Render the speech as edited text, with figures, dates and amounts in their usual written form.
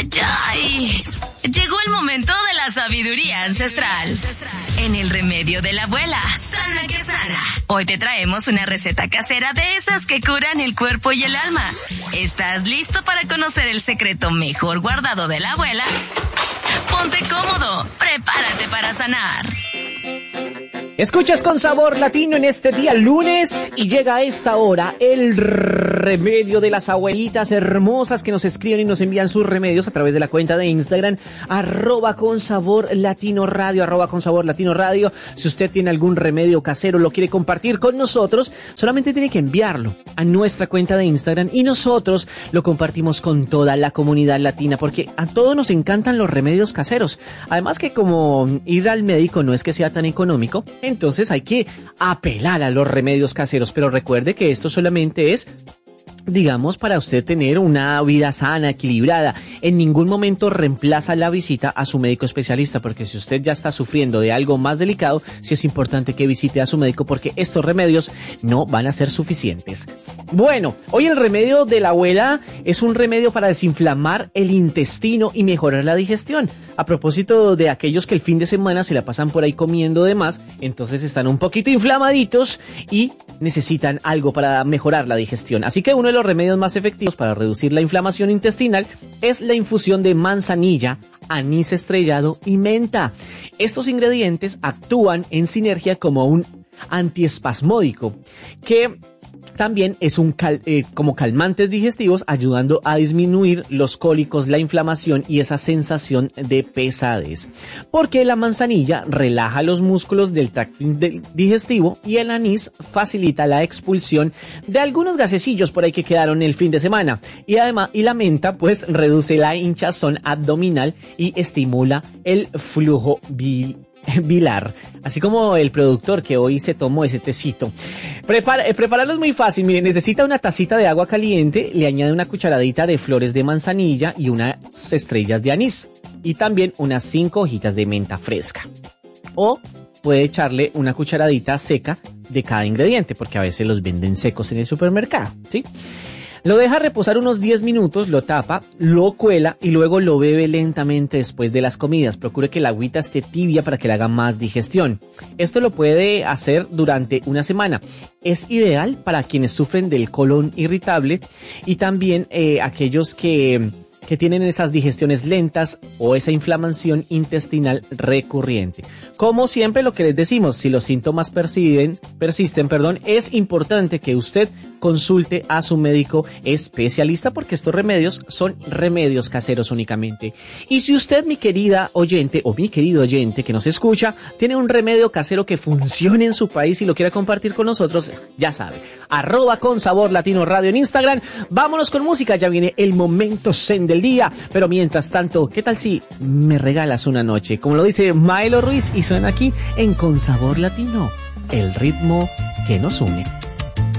ay, ay. Llegó el momento de la sabiduría ancestral. En el remedio de la abuela, sana que sana. Hoy te traemos una receta casera de esas que curan el cuerpo y el alma. ¿Estás listo para conocer el secreto mejor guardado de la abuela? Ponte cómodo, prepárate para sanar. Escuchas Con Sabor Latino en este día lunes y llega a esta hora el remedio de las abuelitas hermosas que nos escriben y nos envían sus remedios a través de la cuenta de Instagram @consaborlatinoradio, @consaborlatinoradio. Si usted tiene algún remedio casero, lo quiere compartir con nosotros, solamente tiene que enviarlo a nuestra cuenta de Instagram y nosotros lo compartimos con toda la comunidad latina porque a todos nos encantan los remedios caseros. Además que como ir al médico no es que sea tan económico, entonces hay que apelar a los remedios caseros, pero recuerde que esto solamente es, digamos, para usted tener una vida sana, equilibrada. En ningún momento reemplaza la visita a su médico especialista, porque si usted ya está sufriendo de algo más delicado, sí es importante que visite a su médico porque estos remedios no van a ser suficientes. Bueno, hoy el remedio de la abuela es un remedio para desinflamar el intestino y mejorar la digestión. A propósito de aquellos que el fin de semana se la pasan por ahí comiendo de más, entonces están un poquito inflamaditos y necesitan algo para mejorar la digestión. Así que uno de los remedios más efectivos para reducir la inflamación intestinal es la infusión de manzanilla, anís estrellado y menta. Estos ingredientes actúan en sinergia como un antiespasmódico que también es como calmantes digestivos, ayudando a disminuir los cólicos, la inflamación y esa sensación de pesadez. Porque la manzanilla relaja los músculos del tracto digestivo y el anís facilita la expulsión de algunos gasecillos por ahí que quedaron el fin de semana. Y además, la menta pues reduce la hinchazón abdominal y estimula el flujo bilar, así como el productor que hoy se tomó ese tecito. Prepararlo es muy fácil. Miren, necesita una tacita de agua caliente, le añade una cucharadita de flores de manzanilla y unas estrellas de anís y también unas 5 hojitas de menta fresca. O puede echarle una cucharadita seca de cada ingrediente, porque a veces los venden secos en el supermercado, ¿sí? Lo deja reposar unos 10 minutos, lo tapa, lo cuela y luego lo bebe lentamente después de las comidas. Procure que la agüita esté tibia para que le haga más digestión. Esto lo puede hacer durante una semana. Es ideal para quienes sufren del colon irritable y también aquellos que tienen esas digestiones lentas o esa inflamación intestinal recurrente. Como siempre lo que les decimos, si los síntomas persisten, es importante que usted consulte a su médico especialista porque estos remedios son remedios caseros únicamente. Y si usted, mi querida oyente o mi querido oyente que nos escucha, tiene un remedio casero que funcione en su país y lo quiera compartir con nosotros, ya sabe, @consaborlatinoradio en Instagram. Vámonos con música, ya viene el momento zen del día, pero mientras tanto, ¿qué tal si me regalas una noche? Como lo dice Maelo Ruiz y suena aquí en Con Sabor Latino, el ritmo que nos une.